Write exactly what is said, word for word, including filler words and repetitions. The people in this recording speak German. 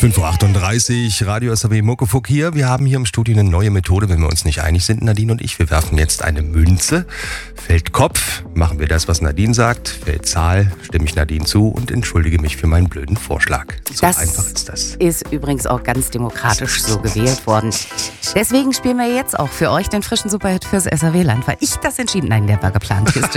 fünf Uhr achtunddreißig, Radio S R W Muckefuck hier. Wir haben hier im Studio eine neue Methode, wenn wir uns nicht einig sind, Nadine und ich. Wir werfen jetzt eine Münze. Fällt Kopf, machen wir das, was Nadine sagt. Fällt Zahl, stimme ich Nadine zu und entschuldige mich für meinen blöden Vorschlag. So das einfach ist das. Ist übrigens auch ganz demokratisch so gewählt worden. Deswegen spielen wir jetzt auch für euch den frischen Superhit fürs S R W-Land, weil ich das entschieden, nein, der war geplant. Hier ist